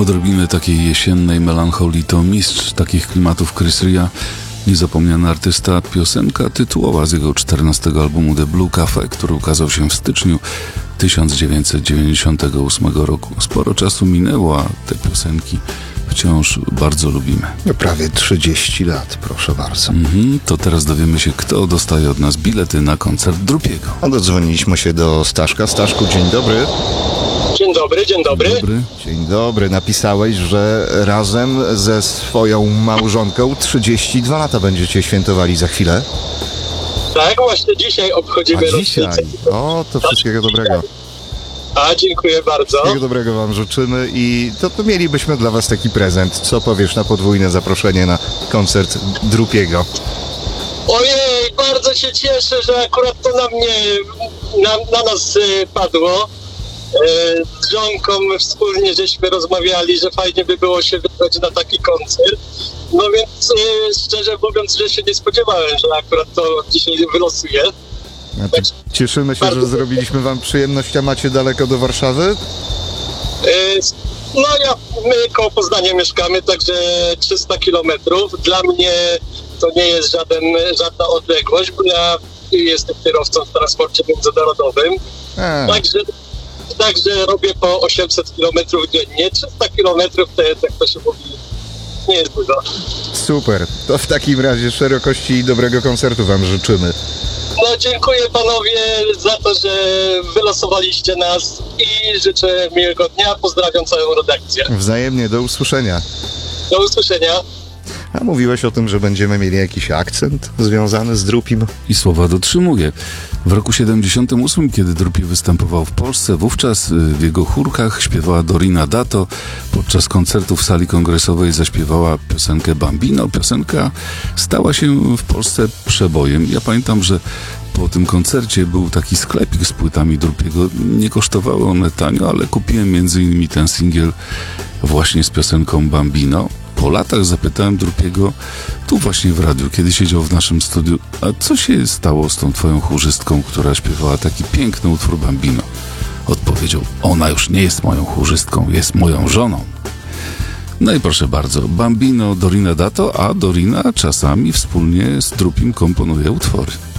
Odrobiny takiej jesiennej melancholii to mistrz takich klimatów Chris Rea, niezapomniany artysta, piosenka tytułowa z jego 14 albumu The Blue Cafe, który ukazał się w styczniu 1998 roku. Sporo czasu minęło, a te piosenki wciąż bardzo lubimy. Prawie 30 lat, proszę bardzo. To teraz dowiemy się, kto dostaje od nas bilety na koncert Drupiego. A dodzwoniliśmy się do Staszka. Staszku, dzień dobry. Dzień dobry, dzień dobry. Dzień dobry. Napisałeś, że razem ze swoją małżonką 32 lata będziecie świętowali za chwilę. Tak, właśnie dzisiaj obchodzimy dzisiaj? rocznicę. O, to wszystkiego dobrego. A, dziękuję bardzo. Wszystkiego dobrego wam życzymy i to mielibyśmy dla was taki prezent. Co powiesz na podwójne zaproszenie na koncert Drupiego? Ojej, bardzo się cieszę, że akurat to na nas padło. Z żonką wspólnie żeśmy rozmawiali, że fajnie by było się wybrać na taki koncert. No więc szczerze mówiąc, że się nie spodziewałem, że akurat to dzisiaj wylosuje. Cieszymy się, że zrobiliśmy wam przyjemność, a macie daleko do Warszawy? No my koło Poznania mieszkamy, także 300 kilometrów. Dla mnie to nie jest żadna odległość, bo ja jestem kierowcą w transporcie międzynarodowym. Także robię po 800 kilometrów dziennie. 300 kilometrów to jest, jak to się mówi, nie jest dużo. Super. To w takim razie szerokości i dobrego koncertu wam życzymy. No dziękuję panowie za to, że wylosowaliście nas i życzę miłego dnia. Pozdrawiam całą redakcję. Wzajemnie, do usłyszenia. Do usłyszenia. A mówiłeś o tym, że będziemy mieli jakiś akcent związany z Drupim? I słowa dotrzymuję. W roku 78, kiedy Drupi występował w Polsce, wówczas w jego chórkach śpiewała Dorina Dato. Podczas koncertu w sali kongresowej zaśpiewała piosenkę Bambino. Piosenka stała się w Polsce przebojem. Ja pamiętam, że po tym koncercie był taki sklepik z płytami Drupiego. Nie kosztowały one tanio, ale kupiłem m.in. ten singiel właśnie z piosenką Bambino. Po latach zapytałem Drupiego, tu właśnie w radiu, kiedy siedział w naszym studiu, a co się stało z tą twoją chórzystką, która śpiewała taki piękny utwór Bambino? Odpowiedział, ona już nie jest moją chórzystką, jest moją żoną. No i proszę bardzo, Bambino, Dorina Dato, a Dorina czasami wspólnie z Drupim komponuje utwory.